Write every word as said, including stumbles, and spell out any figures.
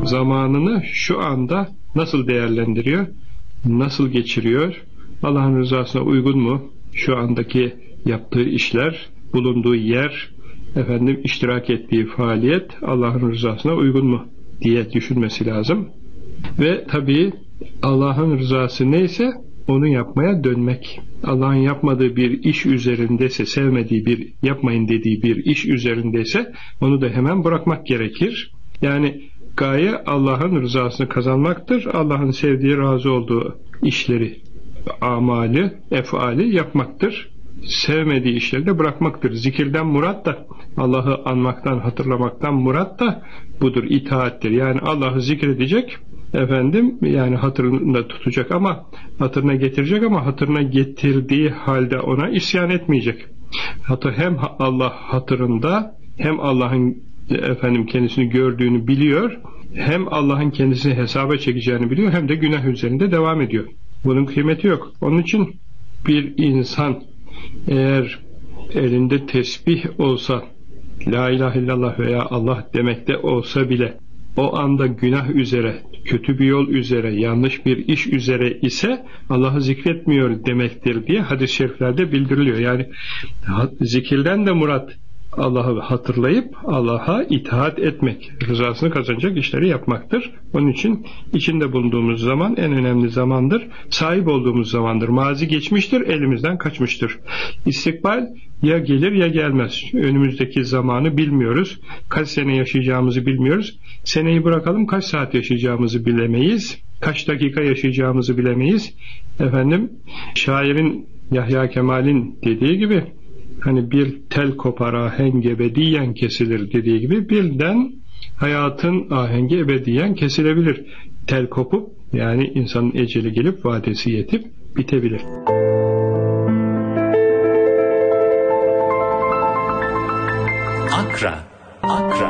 zamanını şu anda nasıl değerlendiriyor, nasıl geçiriyor, Allah'ın rızasına uygun mu, şu andaki yaptığı işler, bulunduğu yer, efendim iştirak ettiği faaliyet Allah'ın rızasına uygun mu diye düşünmesi lazım. Ve tabii Allah'ın rızası neyse onu yapmaya dönmek. Allah'ın yapmadığı bir iş üzerindeyse, sevmediği bir, yapmayın dediği bir iş üzerindeyse onu da hemen bırakmak gerekir. Yani gaye Allah'ın rızasını kazanmaktır. Allah'ın sevdiği, razı olduğu işleri, amali, efali yapmaktır. Sevmediği işleri de bırakmaktır. Zikirden murat da, Allah'ı anmaktan, hatırlamaktan murat da budur, itaattir. Yani Allah'ı zikredecek, efendim, yani hatırında tutacak ama hatırına getirecek ama hatırına getirdiği halde ona isyan etmeyecek. Hatır, hem Allah hatırında, hem Allah'ın efendim kendisini gördüğünü biliyor, hem Allah'ın kendisini hesaba çekeceğini biliyor, hem de günah üzerinde devam ediyor. Bunun kıymeti yok. Onun için bir insan eğer elinde tesbih olsa, la ilahe illallah veya Allah demekte olsa bile o anda günah üzere, kötü bir yol üzere, yanlış bir iş üzere ise Allah'ı zikretmiyor demektir diye hadis-i şeriflerde bildiriliyor. Yani zikirden de murat Allah'ı hatırlayıp Allah'a itaat etmek, rızasını kazanacak işleri yapmaktır. Onun için içinde bulunduğumuz zaman en önemli zamandır, sahip olduğumuz zamandır. Mazi geçmiştir, elimizden kaçmıştır. İstikbal ya gelir ya gelmez. Önümüzdeki zamanı bilmiyoruz. Kaç sene yaşayacağımızı bilmiyoruz. Seneyi bırakalım, kaç saat yaşayacağımızı bilemeyiz. Kaç dakika yaşayacağımızı bilemeyiz. Efendim, şairin Yahya Kemal'in dediği gibi, hani bir tel kopar ahenk ebediyen kesilir dediği gibi, birden hayatın ahengi ebediyen kesilebilir. Tel kopup, yani insanın eceli gelip vadesi yetip bitebilir. Akra, Akra.